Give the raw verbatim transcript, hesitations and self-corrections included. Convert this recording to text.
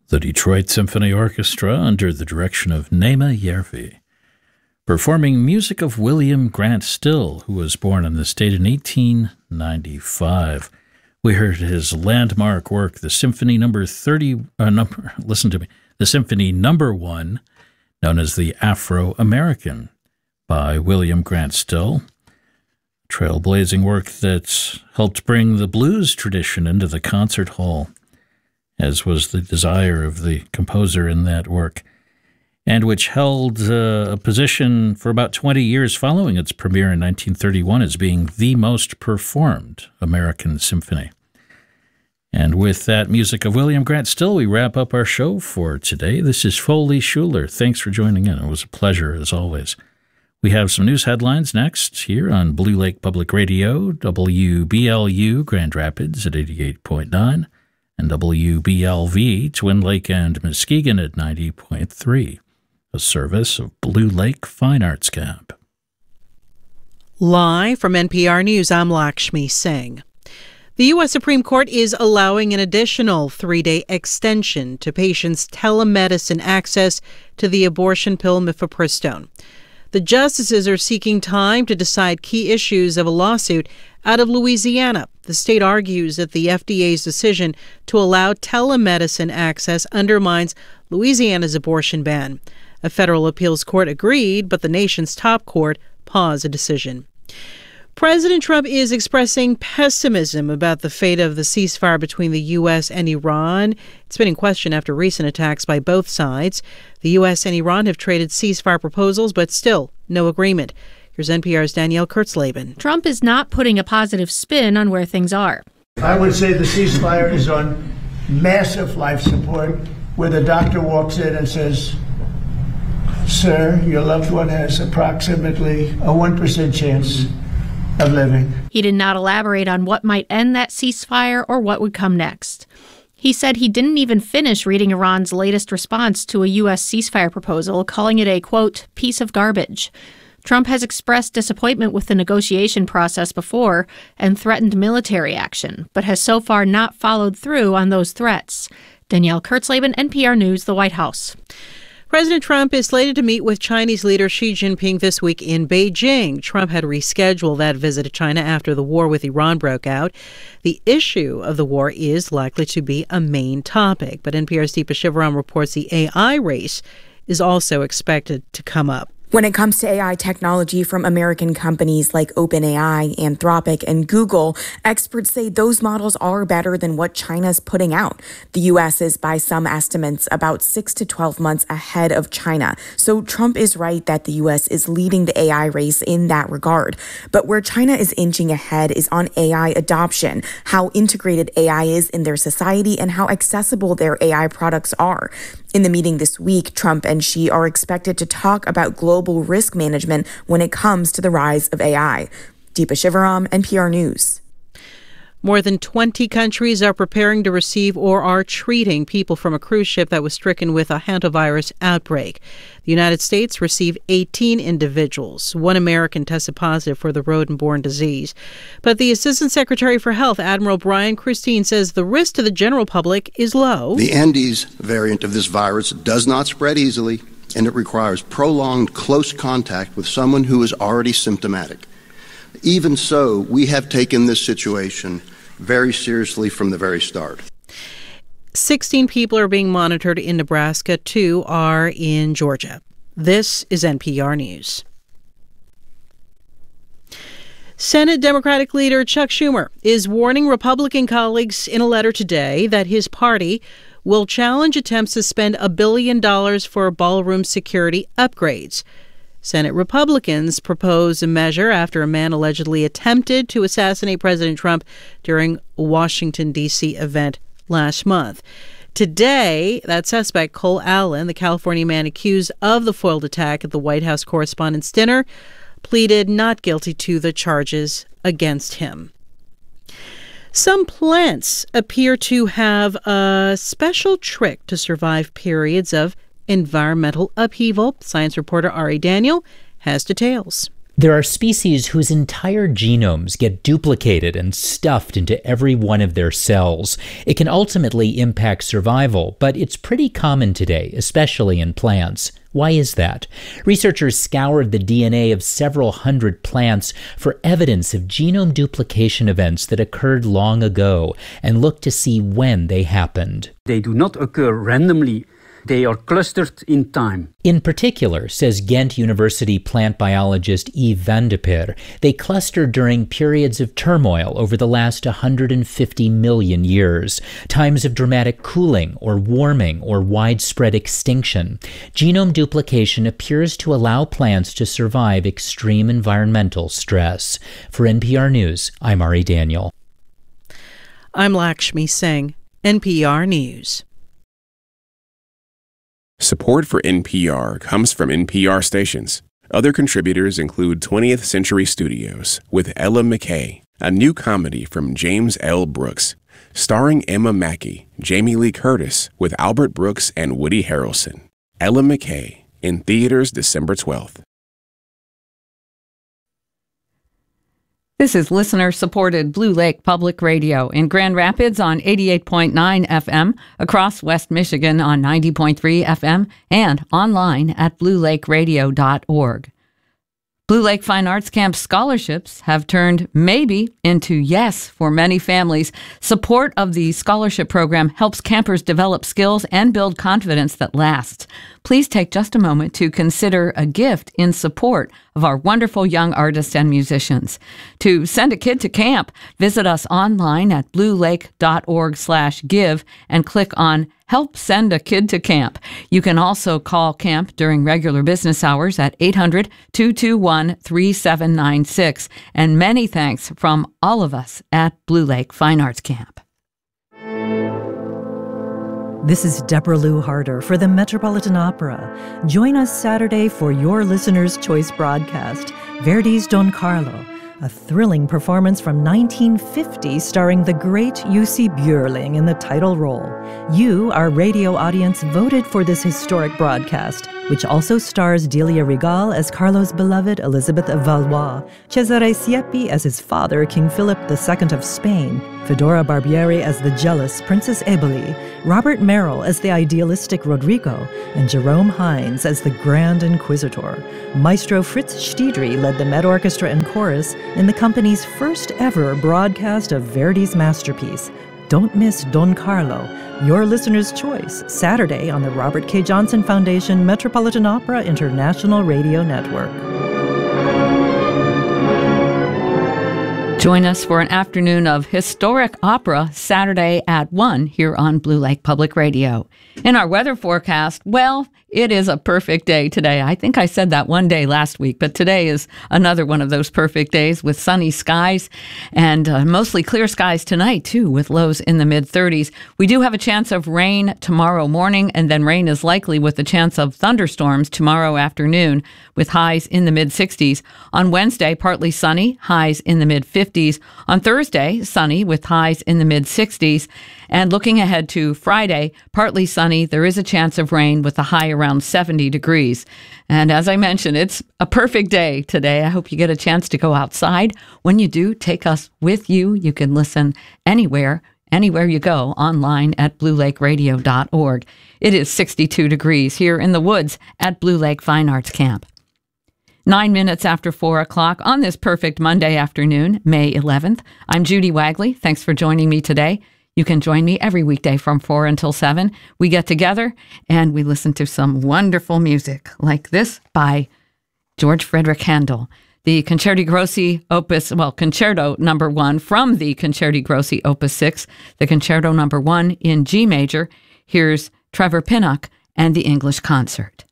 the Detroit Symphony Orchestra under the direction of Naima Järvi, performing music of William Grant Still, who was born in this state in eighteen ninety-five. We heard his landmark work, the Symphony Number thirty. Uh, number, listen to me, the Symphony Number One, known as the Afro-American, by William Grant Still. Trailblazing work that helped bring the blues tradition into the concert hall, as was the desire of the composer in that work, and which held uh, a position for about twenty years following its premiere in nineteen thirty-one as being the most performed American symphony. And with that music of William Grant Still, we wrap up our show for today. This is Foley Schuler. Thanks for joining in. It was a pleasure, as always. We have some news headlines next here on Blue Lake Public Radio, W B L U Grand Rapids at eighty-eight point nine, and W B L V Twin Lake and Muskegon at ninety point three, a service of Blue Lake Fine Arts Camp. Live from N P R News, I'm Lakshmi Singh. The U S Supreme Court is allowing an additional three-day extension to patients' telemedicine access to the abortion pill mifepristone. The justices are seeking time to decide key issues of a lawsuit out of Louisiana. The state argues that the F D A's decision to allow telemedicine access undermines Louisiana's abortion ban. A federal appeals court agreed, but the nation's top court paused the decision. President Trump is expressing pessimism about the fate of the ceasefire between the U S and Iran. It's been in question after recent attacks by both sides. The U S and Iran have traded ceasefire proposals, but still no agreement. Here's N P R's Danielle Kurtzleben. Trump is not putting a positive spin on where things are. I would say the ceasefire is on massive life support, where the doctor walks in and says, "Sir, your loved one has approximately a one percent chance of living." He did not elaborate on what might end that ceasefire or what would come next. He said he didn't even finish reading Iran's latest response to a U S ceasefire proposal, calling it a, quote, piece of garbage. Trump has expressed disappointment with the negotiation process before and threatened military action, but has so far not followed through on those threats. Danielle Kurtzleben, N P R News, the White House. President Trump is slated to meet with Chinese leader Xi Jinping this week in Beijing. Trump had rescheduled that visit to China after the war with Iran broke out. The issue of the war is likely to be a main topic, but N P R's Deepa Shivaram reports the A I race is also expected to come up. When it comes to A I technology from American companies like OpenAI, Anthropic, and Google, experts say those models are better than what China's putting out. The U S is, by some estimates, about six to twelve months ahead of China. So Trump is right that the U S is leading the A I race in that regard. But where China is inching ahead is on A I adoption, how integrated A I is in their society, and how accessible their A I products are. In the meeting this week, Trump and Xi are expected to talk about global risk management when it comes to the rise of A I. Deepa Shivaram, N P R News. More than twenty countries are preparing to receive or are treating people from a cruise ship that was stricken with a hantavirus outbreak. The United States received eighteen individuals. One American tested positive for the rodent-borne disease. But the Assistant Secretary for Health, Admiral Brian Christine, says the risk to the general public is low. The Andes variant of this virus does not spread easily, and it requires prolonged close contact with someone who is already symptomatic. Even so, we have taken this situation very seriously from the very start. sixteen people are being monitored in Nebraska. Two are in Georgia. This is N P R News. Senate Democratic leader Chuck Schumer is warning Republican colleagues in a letter today that his party will challenge attempts to spend a billion dollars for ballroom security upgrades. Senate Republicans propose a measure after a man allegedly attempted to assassinate President Trump during a Washington, D C event last month. Today, that suspect, Cole Allen, the California man accused of the foiled attack at the White House Correspondents' Dinner, pleaded not guilty to the charges against him. Some plants appear to have a special trick to survive periods of environmental upheaval. Science reporter Ari Daniel has details. There are species whose entire genomes get duplicated and stuffed into every one of their cells. It can ultimately impact survival, but it's pretty common today, especially in plants. Why is that? Researchers scoured the D N A of several hundred plants for evidence of genome duplication events that occurred long ago and looked to see when they happened. They do not occur randomly. They are clustered in time. In particular, says Ghent University plant biologist Yves van de Peer, they cluster during periods of turmoil over the last one hundred fifty million years, times of dramatic cooling or warming or widespread extinction. Genome duplication appears to allow plants to survive extreme environmental stress. For N P R News, I'm Ari Daniel. I'm Lakshmi Singh, N P R News. Support for N P R comes from N P R stations. Other contributors include twentieth Century Studios with Ella McKay, a new comedy from James L. Brooks, starring Emma Mackey, Jamie Lee Curtis with Albert Brooks and Woody Harrelson. Ella McKay, in theaters December twelfth. This is listener-supported Blue Lake Public Radio in Grand Rapids on eighty-eight point nine F M, across West Michigan on ninety point three F M, and online at blue lake radio dot org. Blue Lake Fine Arts Camp scholarships have turned maybe into yes for many families. Support of the scholarship program helps campers develop skills and build confidence that lasts. Please take just a moment to consider a gift in support of our wonderful young artists and musicians. To send a kid to camp, visit us online at blue lake dot org slash give and click on Help Send a Kid to Camp. You can also call camp during regular business hours at eight hundred, two two one, three seven nine six. And many thanks from all of us at Blue Lake Fine Arts Camp. This is Deborah Lou Harder for the Metropolitan Opera. Join us Saturday for your Listener's Choice broadcast, Verdi's Don Carlo, a thrilling performance from nineteen fifty starring the great U C Björling in the title role. You, our radio audience, voted for this historic broadcast, which also stars Delia Regal as Carlo's beloved Elizabeth of Valois, Cesare Siepi as his father, King Philip the Second of Spain, Fedora Barbieri as the jealous Princess Eboli, Robert Merrill as the idealistic Rodrigo, and Jerome Hines as the Grand Inquisitor. Maestro Fritz Stiedry led the Met Orchestra and chorus in the company's first ever broadcast of Verdi's masterpiece. Don't miss Don Carlo, your listener's choice, Saturday on the Robert K. Johnson Foundation Metropolitan Opera International Radio Network. Join us for an afternoon of historic opera Saturday at one here on Blue Lake Public Radio. In our weather forecast, well, it is a perfect day today. I think I said that one day last week, but today is another one of those perfect days with sunny skies and uh, mostly clear skies tonight, too, with lows in the mid thirties. We do have a chance of rain tomorrow morning, and then rain is likely with a chance of thunderstorms tomorrow afternoon with highs in the mid sixties. On Wednesday, partly sunny, highs in the mid fifties. On Thursday, sunny with highs in the mid sixties. And looking ahead to Friday, partly sunny, there is a chance of rain with a high around seventy degrees. And as I mentioned, it's a perfect day today. I hope you get a chance to go outside. When you do, take us with you. You can listen anywhere, anywhere you go, online at blue lake radio dot org. It is sixty-two degrees here in the woods at Blue Lake Fine Arts Camp. Nine minutes after four o'clock on this perfect Monday afternoon, May eleventh. I'm Judy Wagley. Thanks for joining me today. You can join me every weekday from four until seven. We get together and we listen to some wonderful music like this by George Frederick Handel. The Concerti Grossi Opus, well, Concerto Number One from the Concerti Grossi Opus Six, the Concerto Number One in G major. Here's Trevor Pinnock and the English Concert.